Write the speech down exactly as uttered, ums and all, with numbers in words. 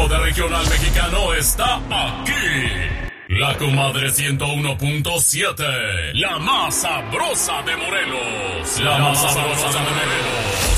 de regional mexicano está aquí. La Comadre ciento uno punto siete, la más sabrosa de Morelos. La más sabrosa de Morelos.